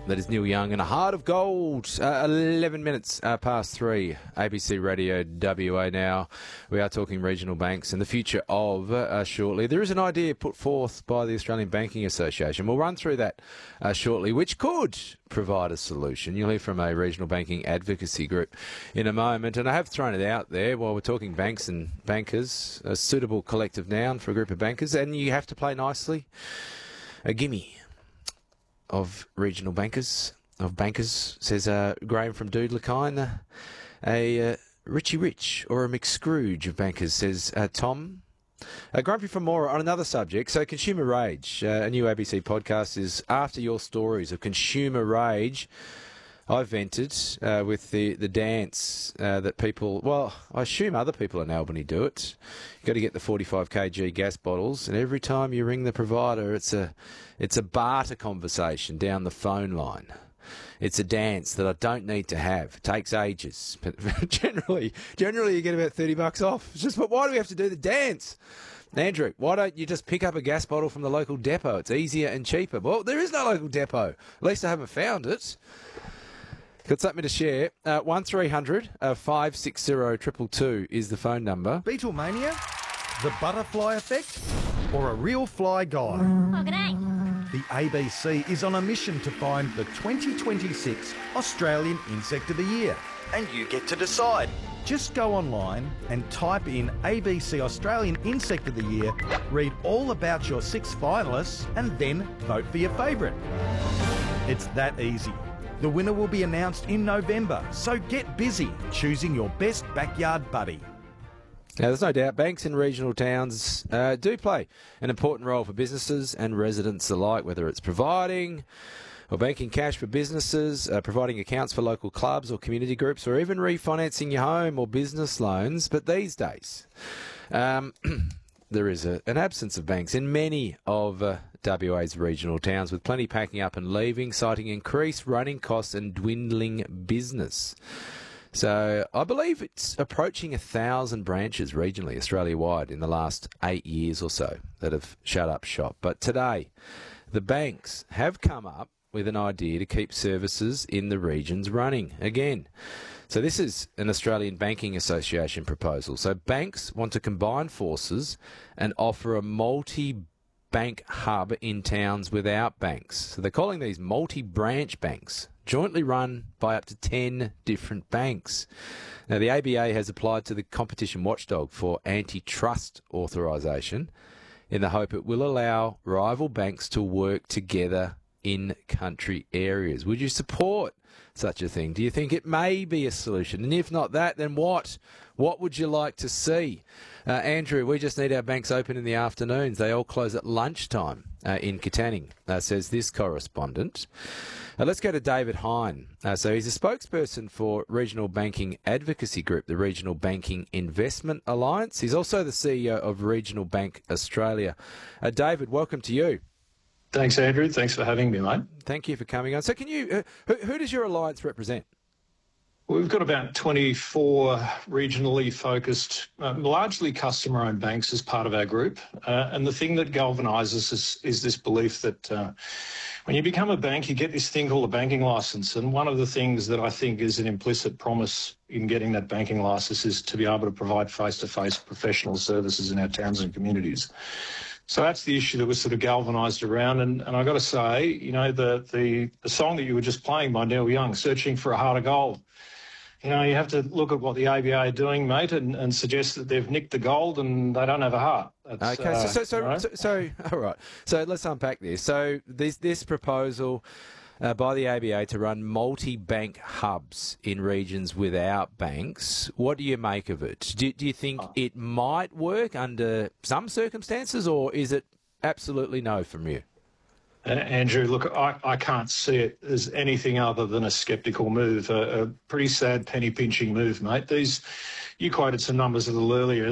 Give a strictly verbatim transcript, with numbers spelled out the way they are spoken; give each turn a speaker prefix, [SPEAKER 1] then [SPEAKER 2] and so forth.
[SPEAKER 1] That is Neil Young and A Heart of Gold. Uh, eleven minutes uh, past three. A B C Radio W A now. We are talking regional banks and the future of uh, shortly. There is an idea put forth by the Australian Banking Association. We'll run through that uh, shortly, which could provide a solution. You'll hear from a regional banking advocacy group in a moment. And I have thrown it out there while we're talking banks and bankers, a suitable collective noun for a group of bankers. And you have to play nicely. A gimme of regional bankers, of bankers, says uh, Graham from Doodlakine. Uh, a uh, Richie Rich or a McScrooge of bankers, says uh, Tom. Uh, Grumpy from Mora on another subject. So Consumer Rage, uh, a new A B C podcast, is after your stories of consumer rage. I've vented uh, with the, the dance uh, that people, well, I assume other people in Albany do it. You've got to get the forty-five kilogram gas bottles, and every time you ring the provider, it's a it's a barter conversation down the phone line. It's a dance that I don't need to have. It takes ages. But generally, generally you get about thirty bucks off. It's just, but why do we have to do the dance? Andrew, why don't you just pick up a gas bottle from the local depot? It's easier and cheaper. Well, there is no local depot. At least I haven't found it. Got something to share. Uh, one three hundred five six zero two two two is the phone number.
[SPEAKER 2] Beatlemania, the butterfly effect, or a real fly guy?
[SPEAKER 3] Oh, g'day.
[SPEAKER 2] The A B C is on a mission to find the twenty twenty-six Australian Insect of the Year. And you get to decide. Just go online and type in A B C Australian Insect of the Year, read all about your six finalists, and then vote for your favourite. It's that easy. The winner will be announced in November, so get busy choosing your best backyard buddy.
[SPEAKER 1] Now, there's no doubt banks in regional towns uh, do play an important role for businesses and residents alike, whether it's providing or banking cash for businesses, uh, providing accounts for local clubs or community groups, or even refinancing your home or business loans. But these days, um, there is a, an absence of banks in many of uh, W A's regional towns, with plenty packing up and leaving, citing increased running costs and dwindling business. So I believe it's approaching a thousand branches regionally, Australia-wide, in the last eight years or so that have shut up shop. But today, the banks have come up with an idea to keep services in the regions running again. So this is an Australian Banking Association proposal. So banks want to combine forces and offer a multi-bank hub in towns without banks. So they're calling these multi-branch banks, jointly run by up to ten different banks. Now, the A B A has applied to the competition watchdog for antitrust authorisation in the hope it will allow rival banks to work together in country areas. Would you support such a thing? Do you think it may be a solution? And if not that, then what? What would you like to see? Uh, Andrew, we just need our banks open in the afternoons. They all close at lunchtime uh, in Katanning, uh, says this correspondent. Uh, let's go to David Hine. Uh, so he's a spokesperson for Regional Banking Advocacy Group, the Regional Banking Investment Alliance. He's also the C E O of Regional Bank Australia. Uh, David, welcome to you.
[SPEAKER 4] Thanks, Andrew. Thanks for having me, mate.
[SPEAKER 1] Thank you for coming on. So can you, uh, who, who does your alliance represent?
[SPEAKER 4] We've got about twenty-four regionally focused, um, largely customer-owned banks as part of our group. Uh, and the thing that galvanises us is this belief that uh, when you become a bank, you get this thing called a banking licence. And one of the things that I think is an implicit promise in getting that banking licence is to be able to provide face-to-face professional services in our towns and communities. So that's the issue that was sort of galvanised around. And, and I've got to say, you know, the, the, the song that you were just playing by Neil Young, Searching for a Heart of Gold, you know, you have to look at what the A B A are doing, mate, and, and suggest that they've nicked the gold and they don't have a heart. That's,
[SPEAKER 1] okay, so, so, so,
[SPEAKER 4] uh,
[SPEAKER 1] so, so, all right. So let's unpack this. So this, this proposal uh, by the A B A to run multi-bank hubs in regions without banks, what do you make of it? Do, do you think it might work under some circumstances, or is it absolutely no from you?
[SPEAKER 4] Uh, Andrew, look, I, I can't see it as anything other than a sceptical move, a, a pretty sad penny pinching move, mate. These, you quoted some numbers a little earlier.